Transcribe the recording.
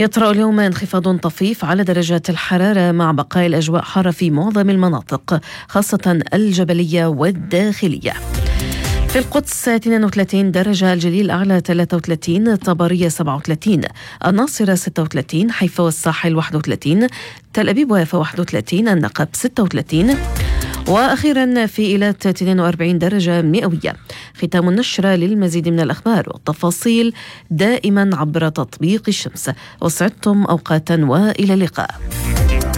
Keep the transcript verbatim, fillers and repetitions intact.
يطرأ اليوم انخفاض طفيف على درجات الحرارة مع بقاء الأجواء حارة في معظم المناطق خاصة الجبلية والداخلية. في القدس اثنين وثلاثين درجة، الجليل الأعلى ثلاثة وثلاثين، الطبرية سبعة وثلاثين، الناصرة ستة وثلاثين، حيفا والساحل واحد وثلاثين، تل أبيب ويافا واحد وثلاثين، النقب ستة وثلاثين، وأخيرا في إيلات اثنين وأربعين درجة مئوية. ختام النشرة. للمزيد من الأخبار والتفاصيل دائما عبر تطبيق الشمس. وسعدتم أوقاتا وإلى اللقاء.